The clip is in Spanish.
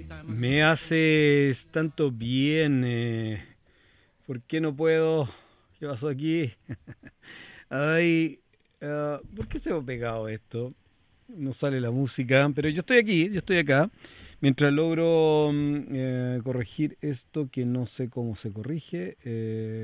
Me haces tanto bien. ¿Por qué no puedo? ¿Qué pasó aquí? Ay, ¿por qué se me ha pegado esto? No sale la música, pero yo estoy aquí, yo estoy acá. Mientras logro corregir esto que no sé cómo se corrige.